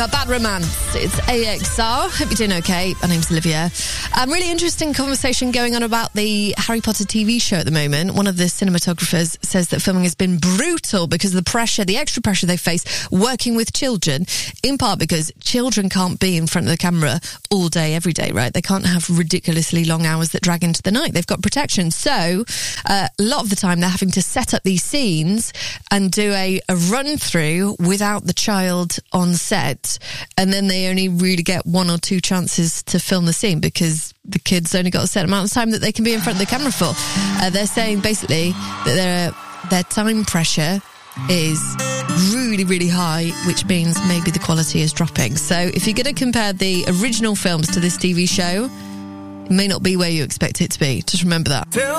A Bad Romance. It's AXR. Hope you're doing okay. My name's Olivia. Really interesting conversation going on about the Harry Potter TV show at the moment. One of the cinematographers says that filming has been brutal because of the pressure, the extra pressure they face working with children, in part because children can't be in front of the camera all day, every day, right? They can't have ridiculously long hours that drag into the night. They've got protection. So a lot of the time they're having to set up these scenes and do a run through without the child on set. And then they only really get one or two chances to film the scene because the kid's only got a certain amount of time that they can be in front of the camera for. They're saying basically that their time pressure is really, really high, which means maybe the quality is dropping. So if you're going to compare the original films to this TV show, it may not be where you expect it to be. Just remember that.